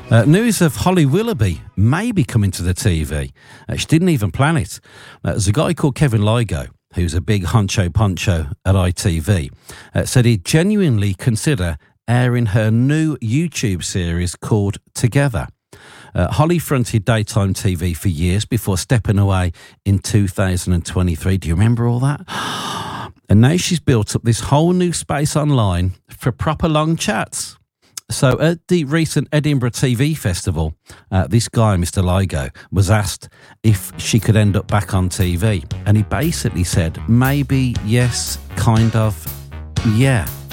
News of Holly Willoughby may be coming to the TV. She didn't even plan it. There's a guy called Kevin Lygo, who's a big honcho at ITV, said he'd genuinely consider airing her new YouTube series called Together. Holly fronted daytime TV for years before stepping away in 2023. Do you remember all that? And now she's built up this whole new space online for proper long chats. So at the recent Edinburgh TV Festival, this guy, Mr. Lygo, was asked if she could end up back on TV. And he basically said, maybe, yes, kind of, yeah.